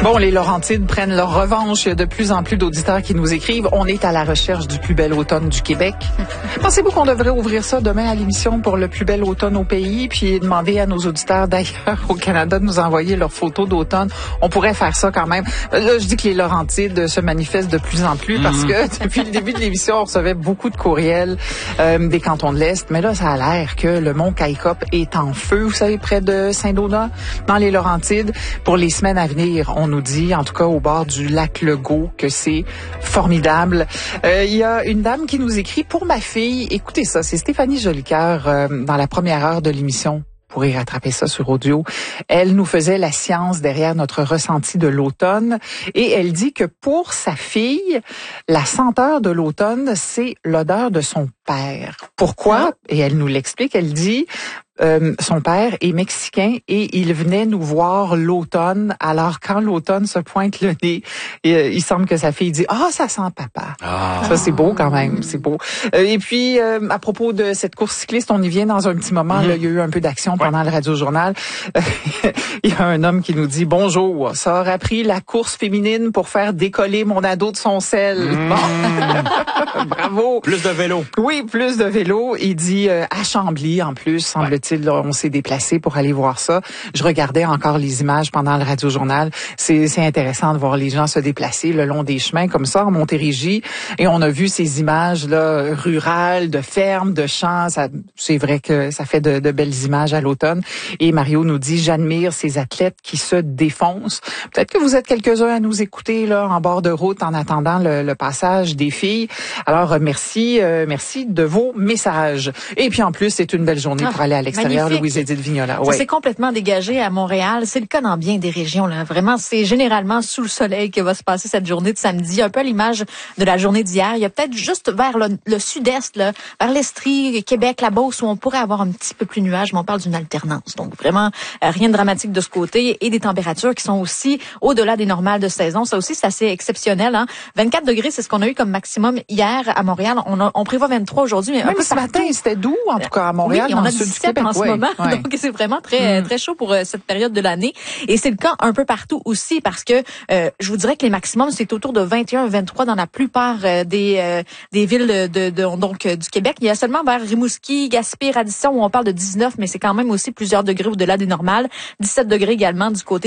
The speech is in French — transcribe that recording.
Bon, les Laurentides prennent leur revanche. Il y a de plus en plus d'auditeurs qui nous écrivent. On est à la recherche du plus bel automne du Québec. Pensez-vous qu'on devrait ouvrir ça demain à l'émission pour le plus bel automne au pays, puis demander à nos auditeurs d'ailleurs au Canada de nous envoyer leurs photos d'automne? On pourrait faire ça quand même. Là, je dis que les Laurentides se manifestent de plus en plus parce que depuis le début de l'émission, on recevait beaucoup de courriels des cantons de l'Est. Mais là, ça a l'air que le mont Caïcop est en feu, vous savez, près de Saint-Donat, dans les Laurentides. Pour les semaines à venir, on nous dit, en tout cas au bord du lac Legault, que c'est formidable. Il y a une dame qui nous écrit, pour ma fille, écoutez ça, c'est Stéphanie Jolicoeur dans la première heure de l'émission. Vous pourrez rattraper ça sur audio. Elle nous faisait la science derrière notre ressenti de l'automne et elle dit que pour sa fille, la senteur de l'automne, c'est l'odeur de son père. Pourquoi? Et elle nous l'explique, elle dit... son père est mexicain et il venait nous voir l'automne. Alors, quand l'automne se pointe le nez, il semble que sa fille dit « Ah, ça sent papa ». Ça, c'est beau quand même, c'est beau. Et puis, à propos de cette course cycliste, on y vient dans un petit moment. Là, il y a eu un peu d'action pendant le Radio-Journal. Il y a un homme qui nous dit « Bonjour, ça aura pris la course féminine pour faire décoller mon ado de son sel. » Bon. Bravo. Plus de vélo. Oui, plus de vélo. Il dit à Chambly, en plus, semble-t-il. Là, on s'est déplacé pour aller voir ça. Je regardais encore les images pendant le Radio-Journal. C'est intéressant de voir les gens se déplacer le long des chemins comme ça en Montérégie. Et on a vu ces images là rurales, de fermes, de champs. C'est vrai que ça fait de belles images à l'automne. Et Mario nous dit, j'admire ces athlètes qui se défoncent. Peut-être que vous êtes quelques-uns à nous écouter là en bord de route en attendant le passage des filles. Alors merci de vos messages. Et puis en plus, c'est une belle journée pour aller à l'extérieur, Louise-Édith Vignola. Ça s'est complètement dégagé à Montréal. C'est le cas dans bien des régions. Là. Vraiment, c'est généralement sous le soleil que va se passer cette journée de samedi. Un peu à l'image de la journée d'hier. Il y a peut-être juste vers le sud-est, là, vers l'Estrie, Québec, la Beauce, où on pourrait avoir un petit peu plus de nuages, mais on parle d'une alternance. Donc vraiment, rien de dramatique de ce côté. Et des températures qui sont aussi au-delà des normales de saison. Ça aussi, c'est assez exceptionnel. Hein. 24 degrés, c'est ce qu'on a eu comme maximum hier à Montréal. On prévoit 23 aujourd'hui, mais même ce matin, c'était doux, en tout cas à Montréal. Oui, on a 17 en ce moment. Donc, c'est vraiment très chaud pour cette période de l'année. Et c'est le cas un peu partout aussi parce que je vous dirais que les maximums, c'est autour de 21, 23 dans la plupart des villes donc du Québec. Il y a seulement vers Rimouski, Gaspé, Radisson où on parle de 19, mais c'est quand même aussi plusieurs degrés au-delà des normales. 17 degrés également du côté